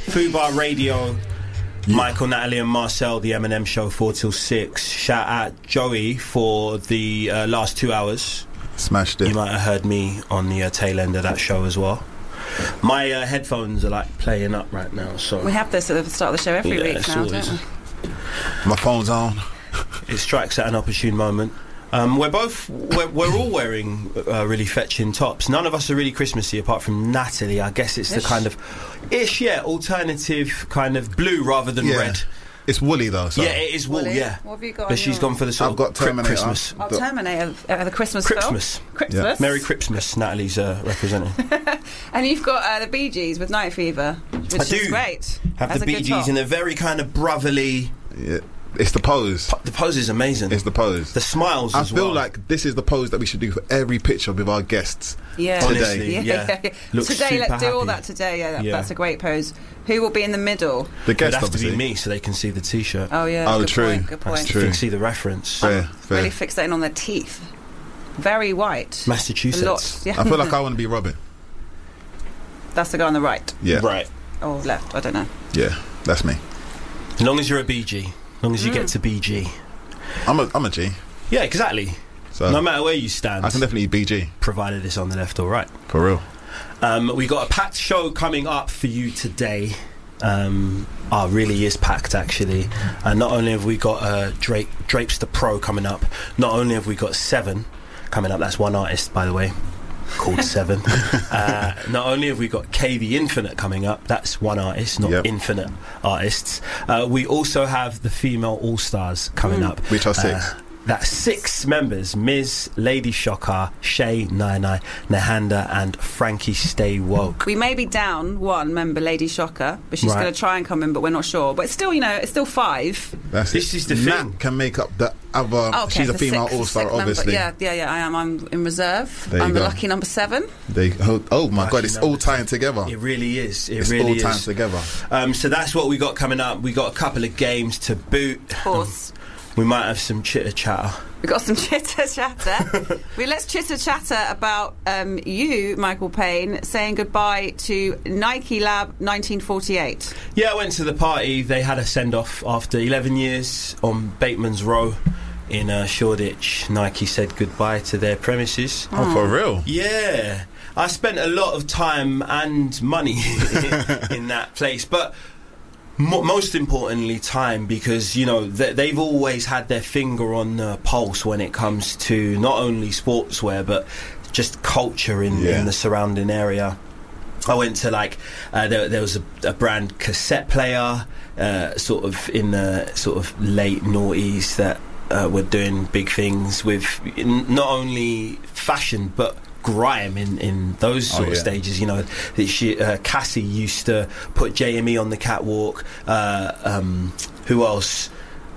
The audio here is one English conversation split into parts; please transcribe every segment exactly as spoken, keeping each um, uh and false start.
Fubar Radio. Yeah. Michael, Natalie and Marcel, the M and M show, four till six. Shout out Joey for the uh, last two hours. Smashed it. You might have heard me on the uh, tail end of that show as well. My uh, headphones are like playing up right now, so we have this at the start of the show every yeah, week now, don't we? My phone's on. It strikes at an opportune moment. Um, we're both we're, we're all wearing uh, really fetching tops. None of us are really Christmassy apart from Natalie. I guess it's ish. the kind of ish, yeah, alternative kind of blue rather than yeah. red. It's woolly though. So. Yeah, it is wool. Woolly? Yeah, what have you got? But she's your... gone for the sort I've got of Terminator. Christmas. Oh, Terminator, uh, the Christmas Christmas. film. Christmas. Yeah. Merry Christmas. Natalie's uh, representing. And you've got uh, the Bee Gees with Night Fever, which I is do great. Have That's the Bee Gees in a very kind of brotherly. Yeah. It's the pose. The pose is amazing. It's the pose. The smiles I as feel well. like this is the pose that we should do for every picture with our guests. Yeah. Today. Honestly, yeah. yeah. yeah. Looks today, let's super do all happy. that today. Yeah, that, Yeah. that's a great pose. Who will be in the middle? The It guest, would have obviously. to be me so they can see the T-shirt. Oh, yeah. Oh, good true. Point, good point. That's You true. can see the reference. Fair, fair. Really fixating on their teeth. Very white. Massachusetts. Lots, yeah. I feel like I want to be Robin. That's the guy on the right. Yeah. Right. Or left, I don't know. Yeah, that's me. As long as you're a B G. As long as you Mm. get to B G. I'm a, I'm a G. Yeah, exactly. So No matter where you stand. I can definitely be B G. Provided it's on the left or right. For real. Um, we got a packed show coming up for you today. Um, oh, really is packed actually. And not only have we got uh, Drake, Drapes the Pro coming up, not only have we got Seven coming up, that's one artist by the way, called Seven. uh, not only have we got K the Infinite coming up, that's one artist, not Yep. infinite artists. Uh, we also have the Female All-Stars coming Mm. up. Which are six. Uh, That's six members: Miz, Lady Shocker, Shay, Nai Nai, Nahanda, and Frankie Stay Woke. We may be down one member, Lady Shocker, but she's Right. going to try and come in, but we're not sure. But it's still, you know, it's still five. That's This it. is the Nat thing. can make up the other. Oh, okay, she's a the female sixth- all-star, sixth member. obviously. Yeah, yeah, yeah. I am. I'm in reserve. There you I'm the go. lucky number seven. They, oh, oh my Lucky God, it's number all tying together. It really is. It It's really all is. tying together. Um, so that's what we got coming up. We got a couple of games to boot. Of course. We might have some chitter chatter. We've got some chitter chatter. we let's chitter chatter about um, you, Michael Payne, saying goodbye to Nike Lab nineteen forty-eight. Yeah, I went to the party. They had a send off after eleven years on Bateman's Row in uh, Shoreditch. Nike said goodbye to their premises. Oh, for real? Yeah, I spent a lot of time and money in, in that place, but mo- most importantly, time, because you know th- they've always had their finger on the pulse when it comes to not only sportswear but just culture in, Yeah. in the surrounding area. I went to like uh, there, there was a, a brand cassette player, uh, sort of in the sort of late noughties that uh, were doing big things with n- not only fashion but grime in, in those sort Oh, of yeah. stages. You know, that she, uh, Cassie used to put J M E on the catwalk. Uh, um, who else?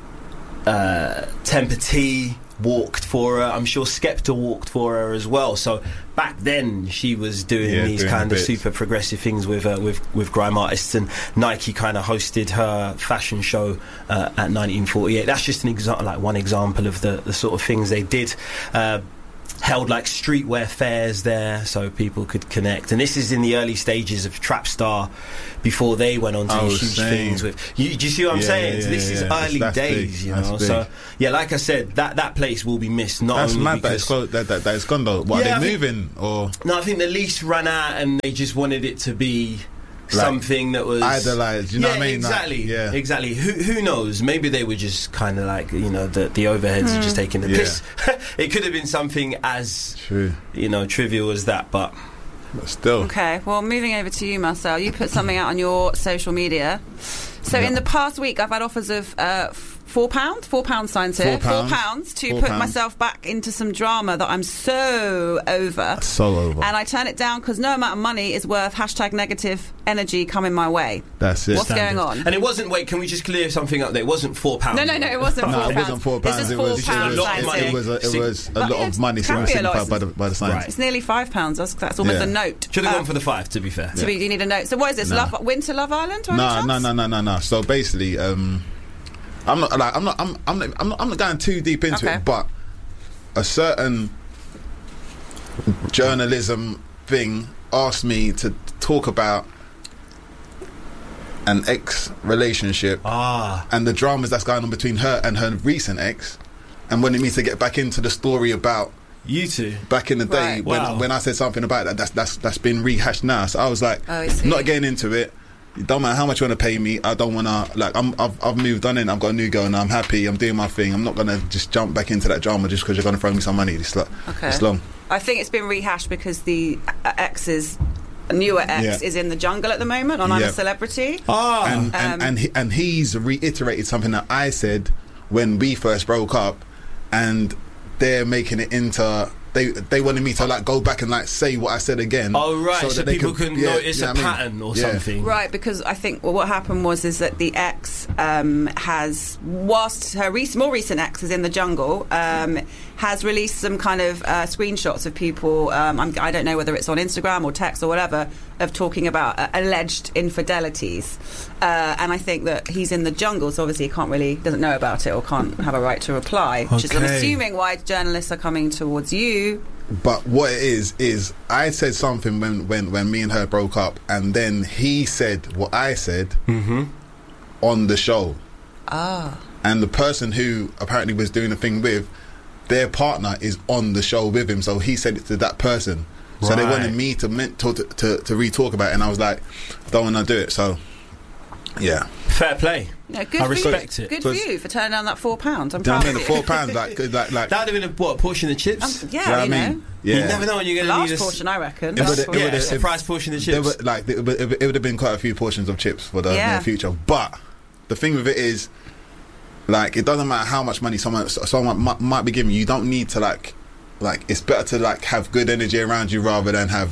Uh, Temper T walked for her. I'm sure Skepta walked for her as well. So back then she was doing Yeah, these doing kind of bits. super progressive things with uh, with with grime artists, and Nike kind of hosted her fashion show uh, at nineteen forty-eight. That's just an example, like one example of the the sort of things they did. Uh, held like streetwear fairs there so people could connect, and this is in the early stages of Trapstar before they went on to Oh, these huge same. things with you, do you see what I'm Yeah, saying? yeah, So this yeah, is yeah. early That's days, big. you That's know. big. So yeah, like I said, that that place will be missed not That's only mad that because it's, close, that, that, that it's gone though. What, Yeah, are I they think- moving or no, I think the lease ran out and they just wanted it to be Like, something that was idolised, you know yeah, what I mean? Like, exactly, yeah. exactly. Who who knows? Maybe they were just kind of like, you know, the the overheads are just taking the Yeah. piss. It could have been something as True. you know trivial as that, but But still. Okay, well, moving over to you, Marcel. You put something out on your social media. So Yeah. in the past week, I've had offers of uh, four pounds, four pound signs here, Four pounds. four pounds to Four put pounds. myself back into some drama that I'm so over. So over. And I turn it down because no amount of money is worth hashtag negative energy coming my way. That's it. What's going on? And it wasn't. Wait, can we just clear something up? There, it wasn't four pounds. No, no, no, it wasn't No, four it pounds. wasn't four This pounds. is It four was, pound a lot of signs money. here. it was a, it See- was a But lot yeah, of money it can be a lot. signified by the, by the signs. Right. It's nearly five pounds. That's, that's almost Yeah. a note. Should have Uh, gone for the five. To be fair. So you need a note. So what is this? Nah. Love, Winter Love Island? Or any No, chance? no, no, no, no, no. So basically, um, I'm not like I'm not I'm I'm not, I'm not, I'm not going too deep into Okay. it, but a certain journalism thing asked me to talk about an ex relationship Ah. and the dramas that's going on between her and her recent ex, and wanted me to get back into the story about You two. back in the day Right. when Wow. when I said something about that. That's that's that's been rehashed now. So I was like, Oh, I see. not getting into it. It don't matter how much you want to pay me. I don't want to, like, I'm, I've, I've moved on and I've got a new girl and I'm happy. I'm doing my thing. I'm not going to just jump back into that drama just because you're going to throw me some money. It's, like, Okay. it's long. I think it's been rehashed because the uh, ex's newer ex Yeah. is in the jungle at the moment on I'm Yeah. a Celebrity. Ah. And, and, Um, and, he, and he's reiterated something that I said when we first broke up, and they're making it into... They they wanted me to like go back and like say what I said again. Oh right, so, that they people could- can yeah, notice you a know what I mean? pattern or Yeah. something. Right, because I think well, what happened was is that the ex um, has, whilst her rec- more recent ex is in the jungle, um, has released some kind of uh, screenshots of people. Um, I'm, I don't know whether it's on Instagram or text or whatever, of talking about uh, alleged infidelities. Uh, and I think that he's in the jungle, so obviously he can't really doesn't know about it or can't have a right to reply. Which is, I'm Okay. assuming, why journalists are coming towards you. But what it is is I said something when, when, when me and her broke up, and then he said what I said Mm-hmm. on the show. Ah. And the person who apparently was doing the thing with, their partner is on the show with him, so he said it to that person. So they Right. wanted me to men- to, to to re-talk about it, and I was like, don't want to do it. So yeah, Fair play. Yeah, good I for respect you. it. Good for Because- you for turning down that four pounds. I'm do you know proud what I mean? of The you. four pounds, like, like, like, That'd have been a what, a portion of chips? Um, do you know yeah, what you I know. mean? Yeah. You never know when you're going to Large need a s- portion, I reckon. It Large would've- it portion. yeah, would've- a surprise portion of There chips. were, like, it would, it would have been quite a few portions of chips for the Yeah. near future. But the thing with it is, like, it doesn't matter how much money someone someone might, might be giving you. You don't need to like, like, it's better to like have good energy around you rather than have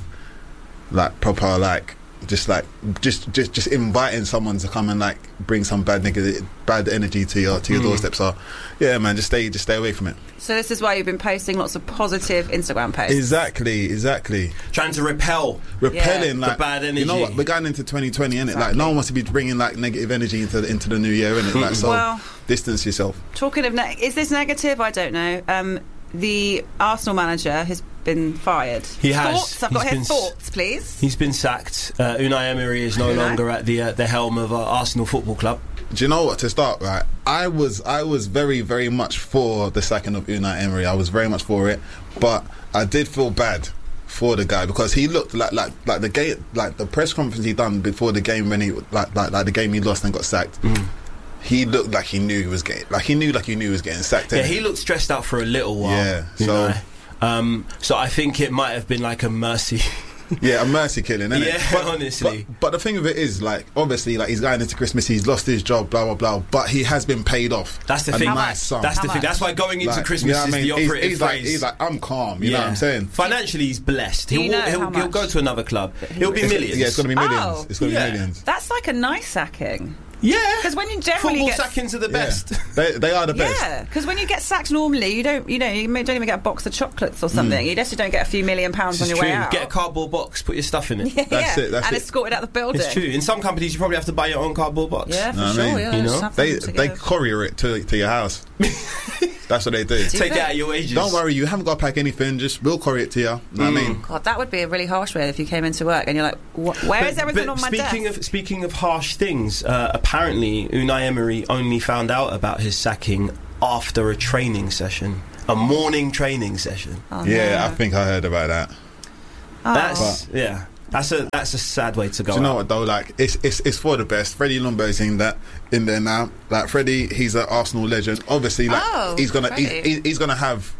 like proper like just like just just just inviting someone to come and like bring some bad negative bad energy to your to your Mm. doorstep. So yeah, man, just stay just stay away from it. So this is why you've been posting lots of positive Instagram posts. Exactly, exactly. Trying to repel. Repelling The like bad You know energy. what? We're going into twenty twenty, innit? Like Exactly. no one wants to be bringing like negative energy into the, into the new year, innit? Like, so Well- distance yourself. Talking of, ne- is this negative? I don't know. Um, the Arsenal manager has been fired. He has. Thoughts? I've got He's here been s- thoughts, please. He's been sacked. Uh, Unai Emery is no Unai? longer at the uh, the helm of uh, Arsenal Football Club. Do you know what? To start, right? I was I was very very much for the sacking of Unai Emery. I was very much for it, but I did feel bad for the guy because he looked like like like the game like the press conference he done before the game when he like like, like the game he lost and got sacked. Mm. He looked like he knew he was getting like he knew like he knew he was getting sacked. Yeah, innit? he looked stressed out for a little while. Yeah, so- Unai. Um, so I think it might have been like a mercy. Yeah, a mercy killing, innit? Yeah, but, honestly. But, but the thing of it is, like, obviously, like, he's going into Christmas, he's lost his job, blah, blah, blah, but he has been paid off. That's the A thing. How nice much? sum. That's How the thing. much? That's why going into Like, Christmas you know what is I mean? the He's- operative he's, phrase. like, he's like, I'm calm, you know what I'm saying? Financially, he's blessed. Do He'll, you know he'll, how he'll much? go to another club. It'll be It's- millions. Yeah, it's going to be millions. Oh. It's going to Yeah. be millions. That's like a nice sacking. Yeah. Because when you generally Football get sackings are the Yeah. best. They, they are the best. Yeah, because when you get sacked normally, you don't, you know, you may- don't even get a box of chocolates or something. You just don't get a few million pounds This on is your true. way out. Get a cardboard box, put your stuff in it. yeah, That's yeah. it, that's and it. escorted out the building. It's true. In some companies, you probably have to buy your own cardboard box. Yeah, for Know what I sure. mean? Yeah, You just know? have They them to they give. courier it to, to your house. That's what they do. Do Take they? it out of your wages. Don't worry, you haven't got to pack anything, just we'll courier it to you. Know what I mean? God, that would be a really harsh way if you came into work and you're like, "Wh- where is But- everything but on my speaking desk? Of, speaking of harsh things, uh, apparently Unai Emery only found out about his sacking after a training session, a morning training session. Oh, Yeah, no. I think I heard about that. Oh. That's yeah. That's a that's a sad way to go. Do you know out. what though? Like it's it's it's for the best. Freddie Lumber's in that in there now. Like Freddie, he's an Arsenal legend. Obviously, like Oh, he's gonna he's, Freddie. he- he's gonna have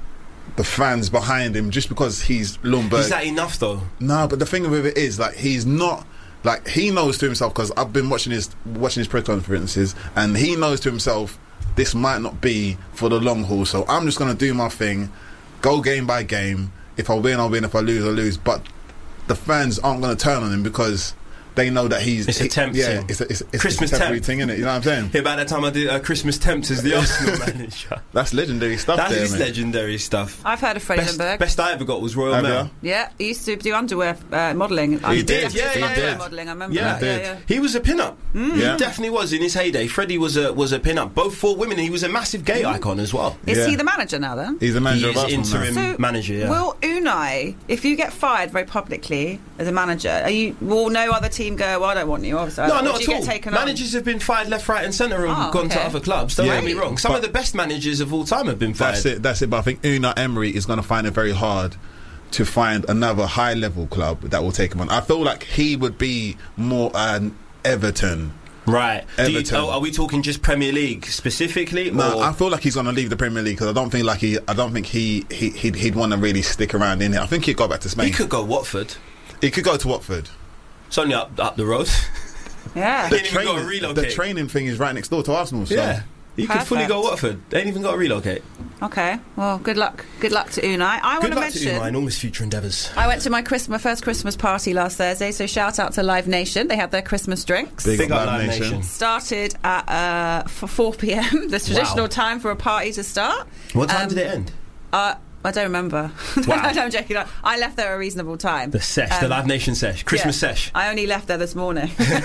the fans behind him just because he's Lumberg. Is that enough though? No, but the thing with it is like he's not. Like he knows to himself because I've been watching his watching his press conferences, and he knows to himself this might not be for the long haul. So I'm just gonna do my thing, go game by game. If I win, I win. If I lose, I lose. But the fans aren't gonna turn on him because they know that he's It's a he- temp Yeah, thing. it's a, it's, it's Christmas a temporary temp. thing, innit? You know what I'm saying? Yeah, about that time I did uh, Christmas Temps as the Arsenal manager. That's legendary stuff. That there, is mate. legendary stuff. I've heard of Freddie Best, Lumberg. best I ever got was Royal Have Mail. ya? Yeah, he used to do underwear uh, modelling. I He did, actually yeah, did yeah, underwear yeah. modelling. I remember Yeah, that. he Yeah, did. yeah. He was a pin-up. Mm. Yeah. He definitely was in his heyday. Freddie was a was a pin-up, both for women. He was a massive gay icon as well. Is Yeah. he the manager now then? He's the manager He of is Arsenal interim now. So, manager. Yeah. Will Unai, if you get fired very publicly as a manager, are you will no other team team go, well, I don't want you, obviously. No, Would not you at get all. taken on? Managers have been fired left, right, and centre and Oh, gone to okay. other clubs. Don't Yeah. get me wrong. Some But- of the best managers of all time have been fired. That's it. That's it. But I think Unai Emery is going to find it very hard to find another high level club that will take him on. I feel like he would be more an Everton. Right. Do you, Everton. oh, are we talking just Premier League specifically? No, or? I feel like he's going to leave the Premier League because I don't think like he. I don't think he, he he'd, he'd want to really stick around in it. I think he'd go back to Spain. He could go Watford. He could go to Watford. It's only up up the road. Yeah. They ain't even got to the relocate. training thing is right next door to Arsenal. So. Yeah. He could fully go Perfect. Watford. They ain't even got to relocate. Okay. Well, good luck. Good luck to Unai. I want Good to luck to mention. Unai and all his future endeavours. I went to my Christmas, my first Christmas party last Thursday, so shout out to Live Nation. They had their Christmas drinks. Big, Big up up Live Live Nation. Nation. Started at uh, for four p.m. the traditional Wow. time for a party to start. What time Um, did it end? Uh, I don't remember. Wow. no, I'm joking. I- I left there at a reasonable time. The sesh, the Um, Live Nation sesh, Christmas yeah. sesh. I only left there this morning.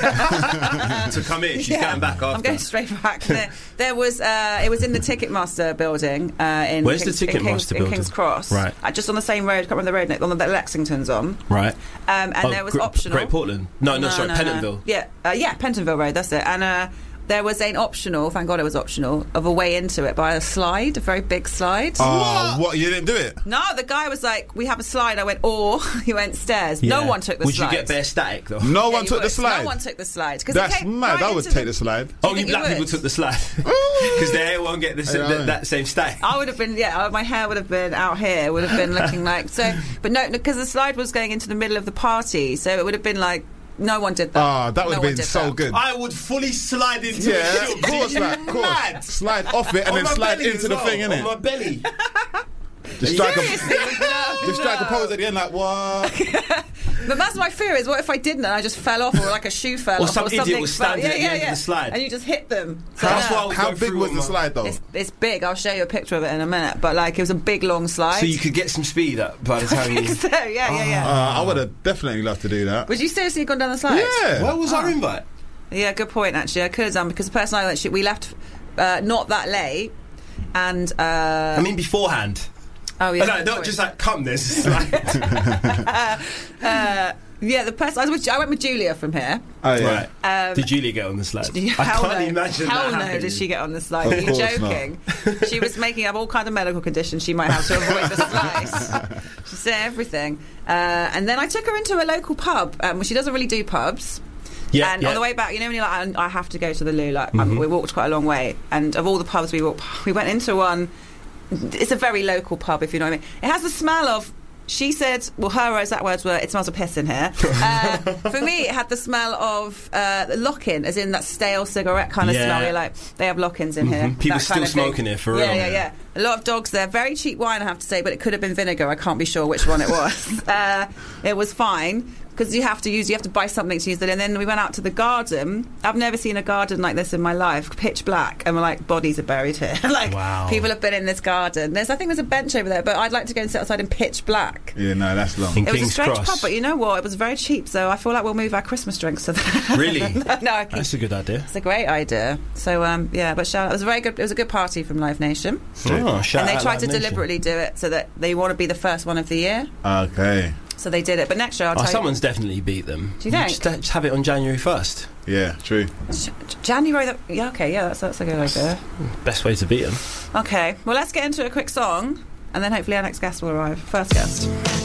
To come in, she's Yeah. going back after. I'm going straight back. There, there was, uh, it was in the Ticketmaster building uh, in, Where's the Kings, in, Kings, Ticketmaster in building? King's Cross. Right. Uh, just on the same road, can't remember the road, name, on the that Lexington's on. Right. Um, and Oh, there was Gre- optional. Great Portland. No, no, sorry, Pentonville. Yeah, uh, yeah, Pentonville Road. That's it. And uh, there was an optional. Thank God it was optional of a way into it by a slide, a very big slide. Oh, what? You didn't do it? No, the guy was like, "We have a slide." I went, "Or," he went stairs. No Yeah. one took the Would slide. you get bare static though? No Yeah, one you took the would. slide. No one took the slide. 'Cause it That's came mad. right I would into take the- the slide. Only think you black people would? took the slide because they won't get the, sa- Yeah. the, that same static. I would have been, yeah, my hair would have been out here, would have been looking like, so, but no, because the slide was going into the middle of the party, so it would have been like, no one did that. Ah, that would No have one been did so that. good. I would fully slide into Yeah, it. of course, like, of course. Mad. Slide off it and On then my slide belly into as the well, thing, on my innit? belly. Just strike a, Seriously? No, just strike a no. pose at the end, like what? But that's my fear is what if I didn't and I just fell off or like a shoe fell Or off some or idiot something was fell- standing yeah, at the yeah, end of yeah. the slide. And you just hit them. So That's no. why I was How going big through was all the my- slide though? It's, it's big. I'll show you a picture of it in a minute. But like, it was a big, long slide. So you could get some speed up by the I time think you. so. Yeah, yeah, yeah. Uh, I would have definitely loved to do that. Would you seriously have gone down the slide? Yeah. Where was our invite? Yeah, good point. Actually, I could have done because the person I went, we left uh, not that late, and uh, I mean, beforehand. oh yeah, no, good not point. just like come this slide. uh, yeah. The person I was with, I went with Julia from here. Oh yeah. Right. Um, Did Julia get on the slide? I Hell can't no. imagine Hell that no, happening. did she get on the slide? Of Are you course joking? She was making up all kind of medical conditions she might have to avoid the slide. She said everything. Uh, and then I took her into a local pub. Um, well, she doesn't really do pubs. Yeah, and yeah. on the way back, you know, when you're like, I I have to go to the loo, like, um, Mhm. we walked quite a long way. And of all the pubs we walked, we went into one. It's a very local pub, if you know what I mean. It has the smell of. She said, well, her exact words were, it smells of piss in here. Uh, for me, it had the smell of uh, lock-in, as in that stale cigarette kind of Yeah. smell. You're like, they have lock-ins in here. Mhm. People that still kind of thing. smoking it, for yeah, real. Yeah, yeah, A lot of dogs there. Very cheap wine, I have to say, but it could have been vinegar. I can't be sure which one it was. uh, it was fine. Because you have to use, you have to buy something to use it. And then we went out to the garden. I've never seen a garden like this in my life, pitch black, and we're like, bodies are buried here. like, Wow. people have been in this garden. There's, I think, there's a bench over there, but I'd like to go and sit outside in pitch black. Yeah, no, that's long. In It was King's a strange Cross. pub, but you know what? It was very cheap, so I feel like we'll move our Christmas drinks to that. Really? no, I keep, That's a good idea. it's a great idea. So um, yeah, but shout out. It was a very good. It was a good party from Live Nation, Oh, shout and they out tried Live to Nation. deliberately do it so that they want to be the first one of the year. Okay. So they did it. But next year, I'll Oh, tell someone's definitely beat them. Do you think? Just, just have it on January first. Yeah, true. you, J- January. The, yeah, okay, yeah, that's that's a good idea. Best way to beat them. Okay, well, let's get into a quick song, and then hopefully our next guest will arrive. First guest.